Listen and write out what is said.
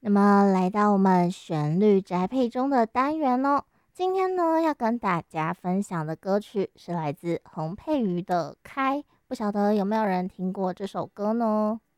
那么来到我们旋律宅配中的单元哦，今天呢要跟大家分享的歌曲是来自洪佩瑜的《开》，不晓得有没有人听过这首歌呢？